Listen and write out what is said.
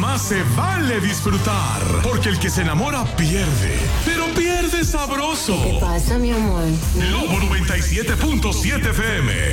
más se vale disfrutar, porque el que se enamora pierde, pero pierde sabroso. ¿Qué pasa, mi amor? Lobo 97.7 FM.